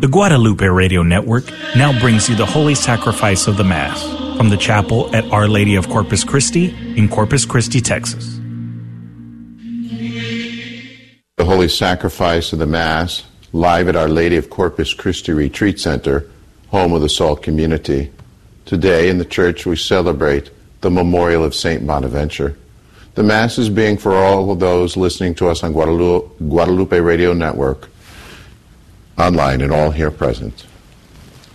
The Guadalupe Radio Network now brings you the Holy Sacrifice of the Mass from the chapel at Our Lady of Corpus Christi in Corpus Christi, Texas. The Holy Sacrifice of the Mass, live at Our Lady of Corpus Christi Retreat Center, home of the Salt community. Today in the church we celebrate the memorial of St. Bonaventure. The Mass is being for all of those listening to us on Guadalupe Radio Network, online and all here present.